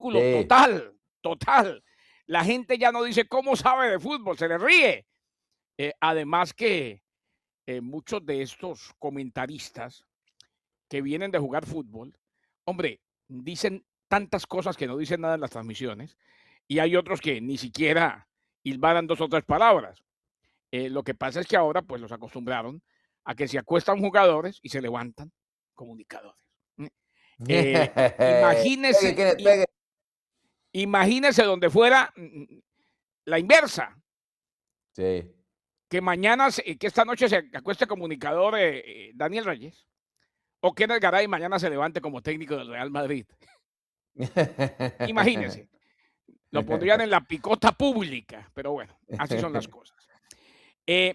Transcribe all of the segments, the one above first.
ridículo Sí. total, total. La gente ya no dice cómo sabe de fútbol, se le ríe. Además que muchos de estos comentaristas que vienen de jugar fútbol, hombre, dicen tantas cosas que no dicen nada en las transmisiones, y hay otros que ni siquiera hilvanan 2 o 3 palabras. Lo que pasa es que ahora, pues, los acostumbraron a que se acuestan jugadores y se levantan comunicadores. Eh, Pegue, imagínese Kenneth, pegue. imagínese donde fuera, la inversa, Sí. que que esta noche se acueste comunicador, Daniel Reyes, o Kenneth Garay mañana se levante como técnico del Real Madrid. Imagínese, lo pondrían en la picota pública, pero bueno, así son las cosas. Eh,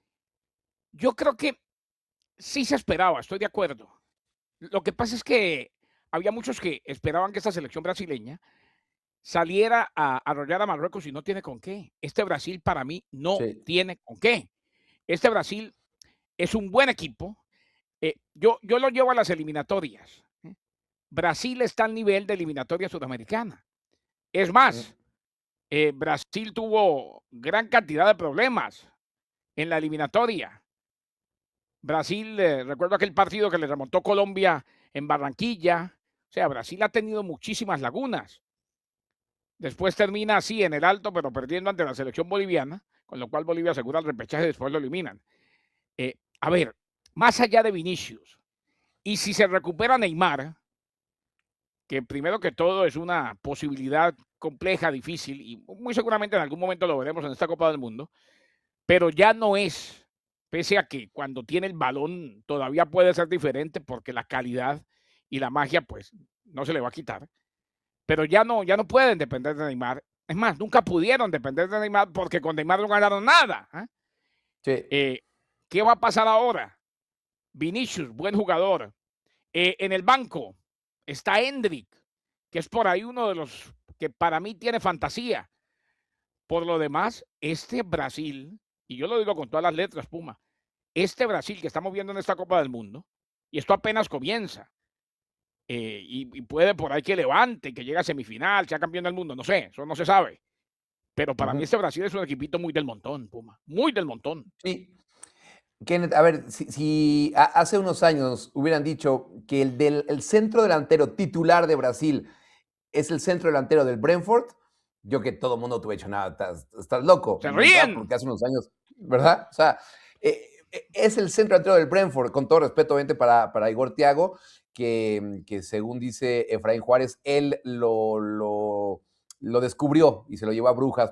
yo creo que sí se esperaba, estoy de acuerdo. Lo que pasa es que había muchos que esperaban que esta selección brasileña saliera a arrollar a Marruecos y no tiene con qué. Este Brasil para mí no Sí. tiene con qué. Este Brasil es un buen equipo. Yo lo llevo a las eliminatorias. Brasil está al nivel de eliminatoria sudamericana. Es Mm. más, Brasil tuvo gran cantidad de problemas en la eliminatoria. Brasil, recuerdo aquel partido que le remontó Colombia en Barranquilla. O sea, Brasil ha tenido muchísimas lagunas. Después termina así en el alto, pero perdiendo ante la selección boliviana, con lo cual Bolivia asegura el repechaje y después lo eliminan. A ver, más allá de Vinicius, y si se recupera Neymar, que primero que todo es una posibilidad compleja, difícil, y muy seguramente en algún momento lo veremos en esta Copa del Mundo, pero ya no es, pese a que cuando tiene el balón todavía puede ser diferente porque la calidad y la magia pues no se le va a quitar, pero ya no pueden depender de Neymar. Es más, nunca pudieron depender de Neymar porque con Neymar no ganaron nada. Sí. Eh, ¿Qué va a pasar ahora? Vinicius, buen jugador. En el banco está Endrick, que es por ahí uno de los que para mí tiene fantasía. Por lo demás, este Brasil, y yo lo digo con todas las letras, Puma, este Brasil que estamos viendo en esta Copa del Mundo, y esto apenas comienza, y puede por ahí que levante, que llegue a semifinal, sea campeón del mundo, no sé, eso no se sabe. Pero para mí Ujú. este Brasil es un equipito muy del montón, Puma, muy del montón. Sí. Kenneth, a ver, si hace unos años hubieran dicho que el centro delantero titular de Brasil es el centro delantero del Brentford, yo que todo el mundo te hubiera dicho, nada, estás loco, Se de entrada, ríen. porque hace unos años, ¿verdad? O sea, es el centro delantero del Brentford, con todo respeto, obviamente, para Igor Thiago, que según dice Efraín Juárez, él lo descubrió y se lo llevó a Brujas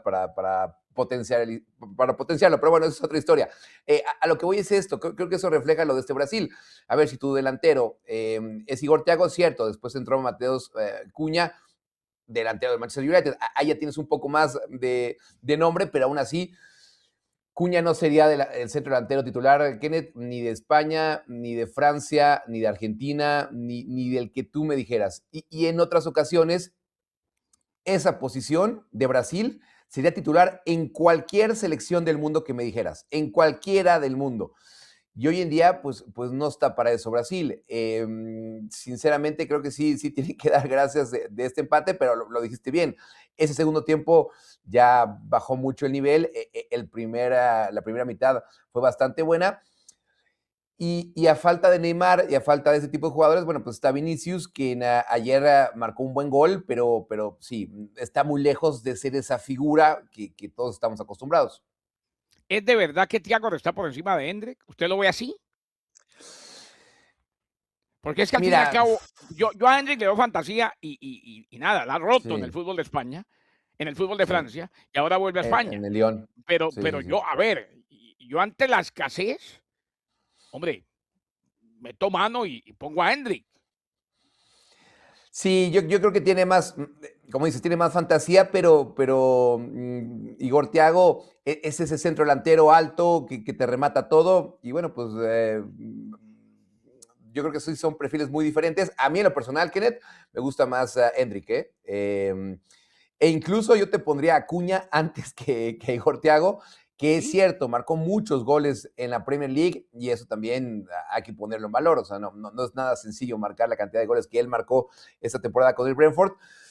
para potenciarlo, pero bueno, esa es otra historia. A lo que voy es esto, creo que eso refleja lo de este Brasil. A ver, si tu delantero es Igor Thiago, cierto, después entró Mateus Cuña, delantero del Manchester United. Ahí ya tienes un poco más de nombre, pero aún así, Cuña no sería el centro delantero titular, Kenneth, ni de España, ni de Francia, ni de Argentina, ni del que tú me dijeras. Y en otras ocasiones, esa posición de Brasil sería titular en cualquier selección del mundo que me dijeras, en cualquiera del mundo. Y hoy en día, pues no está para eso Brasil. Sinceramente, creo que sí tiene que dar gracias de este empate, pero lo dijiste bien. Ese segundo tiempo ya bajó mucho el nivel. La primera mitad fue bastante buena. Y a falta de Neymar y a falta de ese tipo de jugadores, bueno, pues está Vinicius, quien ayer marcó un buen gol, pero sí, está muy lejos de ser esa figura que todos estamos acostumbrados. ¿Es de verdad que Thiago está por encima de Hendrick? ¿Usted lo ve así? Porque es que al fin y al Mira, cabo, yo a Hendrick le doy fantasía y nada, la ha roto en el sí, fútbol de España, en el fútbol de sí, Francia y ahora vuelve a en España. el Lyon. Sí, Pero sí, sí. yo, a ver, yo ante la escasez, hombre, meto mano y pongo a Hendrick. Sí, yo creo que tiene más, como dices, tiene más fantasía, pero Igor Thiago es ese centro delantero alto que te remata todo. Y bueno, pues yo creo que sí son perfiles muy diferentes. A mí en lo personal, Kenneth, me gusta más Hendrick, ¿eh? E incluso yo te pondría a Acuña antes que Igor Thiago, que es ¿Sí? cierto, marcó muchos goles en la Premier League y eso también hay que ponerlo en valor. O sea, no es nada sencillo marcar la cantidad de goles que él marcó esta temporada con el Brentford.